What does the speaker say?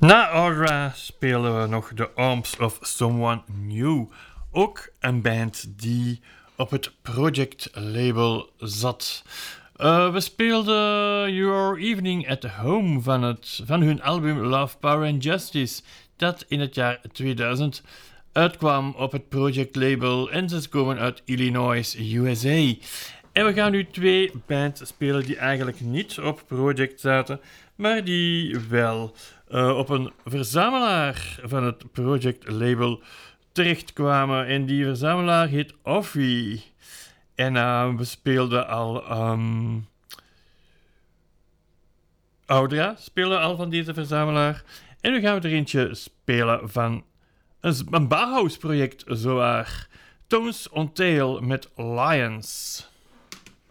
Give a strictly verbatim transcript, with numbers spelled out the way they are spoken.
Na Aura spelen we nog The Arms of Someone New. Ook een band die op het Project label zat. Uh, we speelden Your Evening at Home van, het, van hun album Love, Power and Justice, dat in het jaar tweeduizend uitkwam op het Project label en ze komen uit Illinois, U S A. En we gaan nu twee bands spelen die eigenlijk niet op Project zaten, maar die wel uh, op een verzamelaar van het Project label terechtkwamen. En die verzamelaar heet Offie. En uh, we speelden al... Um, Audra speelde al van deze verzamelaar. En nu gaan we er eentje spelen van een, een Bauhaus-project, zowaar. Tones on Tail met Lions.